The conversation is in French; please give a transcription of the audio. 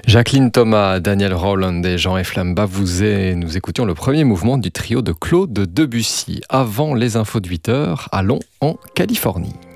Jacqueline Thomas, Daniel Rowland et Jean-F. Lamba, nous écoutions le premier mouvement du trio de Claude Debussy. Avant les infos de 8h, allons en Californie.